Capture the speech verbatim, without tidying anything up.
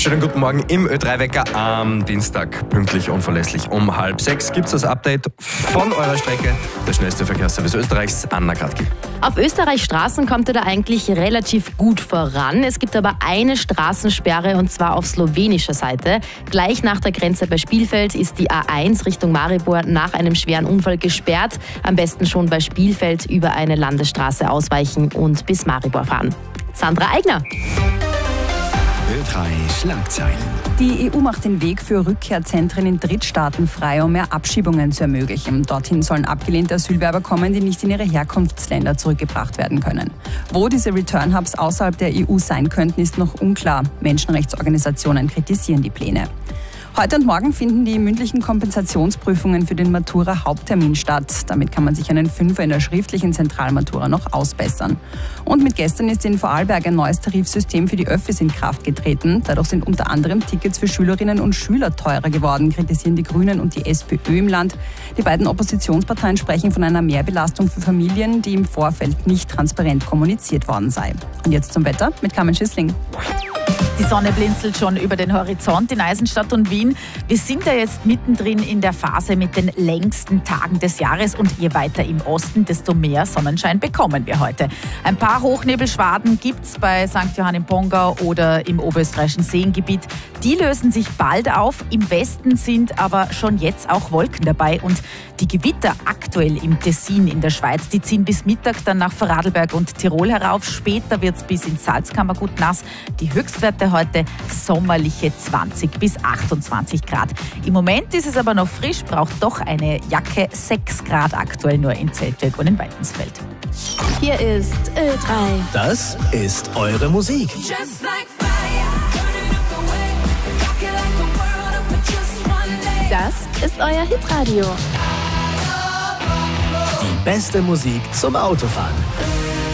Schönen guten Morgen im Ö drei Wecker am Dienstag. Pünktlich und verlässlich um halb sechs gibt es das Update von eurer Strecke. Der schnellste Verkehrsservice Österreichs, Anna Kratky. Auf Österreichs Straßen kommt ihr da eigentlich relativ gut voran. Es gibt aber eine Straßensperre und zwar auf slowenischer Seite. Gleich nach der Grenze bei Spielfeld ist die A eins Richtung Maribor nach einem schweren Unfall gesperrt. Am besten schon bei Spielfeld über eine Landesstraße ausweichen und bis Maribor fahren. Sandra Eigner. Ö drei Schlagzeilen. Die E U macht den Weg für Rückkehrzentren in Drittstaaten frei, um mehr Abschiebungen zu ermöglichen. Dorthin sollen abgelehnte Asylwerber kommen, die nicht in ihre Herkunftsländer zurückgebracht werden können. Wo diese Return-Hubs außerhalb der E U sein könnten, ist noch unklar. Menschenrechtsorganisationen kritisieren die Pläne. Heute und morgen finden die mündlichen Kompensationsprüfungen für den Matura-Haupttermin statt. Damit kann man sich einen Fünfer in der schriftlichen Zentralmatura noch ausbessern. Und mit gestern ist in Vorarlberg ein neues Tarifsystem für die Öffis in Kraft getreten. Dadurch sind unter anderem Tickets für Schülerinnen und Schüler teurer geworden, kritisieren die Grünen und die SPÖ im Land. Die beiden Oppositionsparteien sprechen von einer Mehrbelastung für Familien, die im Vorfeld nicht transparent kommuniziert worden sei. Und jetzt zum Wetter mit Carmen Schissling. Die Sonne blinzelt schon über den Horizont in Eisenstadt und Wien. Wir sind ja jetzt mittendrin in der Phase mit den längsten Tagen des Jahres und je weiter im Osten, desto mehr Sonnenschein bekommen wir heute. Ein paar Hochnebelschwaden gibt es bei Sankt Johann im Pongau oder im oberösterreichischen Seengebiet. Die lösen sich bald auf. Im Westen sind aber schon jetzt auch Wolken dabei und die Gewitter aktuell im Tessin in der Schweiz, die ziehen bis Mittag dann nach Vorarlberg und Tirol herauf. Später wird es bis ins Salzkammergut nass. Die Höchstwerte heute sommerliche zwanzig bis achtundzwanzig Grad. Im Moment ist es aber noch frisch, braucht doch eine Jacke. sechs Grad aktuell nur in Zeltweg und in Weidensfeld. Hier ist Ö drei. Das ist eure Musik. Das ist euer Hitradio. Die beste Musik zum Autofahren.